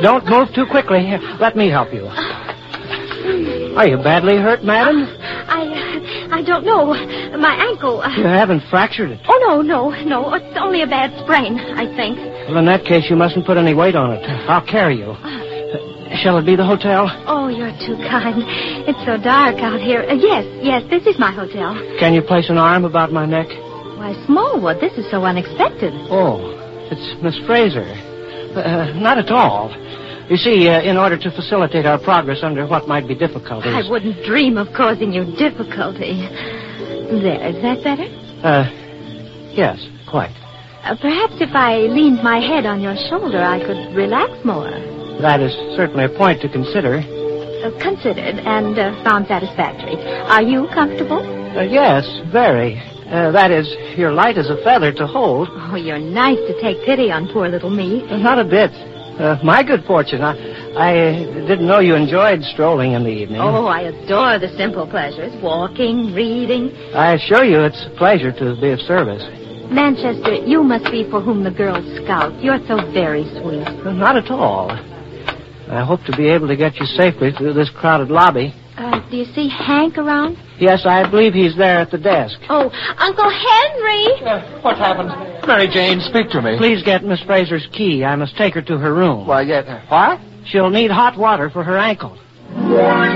Don't move too quickly. Here, let me help you. Are you badly hurt, madam? I don't know. My ankle. You haven't fractured it. Oh, no. It's only a bad sprain, I think. Well, in that case, you mustn't put any weight on it. I'll carry you. Shall it be the hotel? Oh, you're too kind. It's so dark out here. Yes, this is my hotel. Can you place an arm about my neck? Why, Smallwood, this is so unexpected. Oh, it's Miss Fraser. Not at all. You see, in order to facilitate our progress under what might be difficulties... I wouldn't dream of causing you difficulty. There, is that better? Yes, quite. Perhaps if I leaned my head on your shoulder, I could relax more. That is certainly a point to consider. Considered and found satisfactory. Are you comfortable? Yes, very. That is, you're light as a feather to hold. Oh, you're nice to take pity on poor little me. Not a bit. My good fortune. I didn't know you enjoyed strolling in the evening. Oh, I adore the simple pleasures. Walking, reading. I assure you it's a pleasure to be of service. Manchester, you must be for whom the Girl Scout. You're so very sweet. Not at all. I hope to be able to get you safely through this crowded lobby. Do you see Hank around? Yes, I believe he's there at the desk. Oh, Uncle Henry! What happened? Mary Jane, speak to me. Please get Miss Fraser's key. I must take her to her room. Why, what? She'll need hot water for her ankle.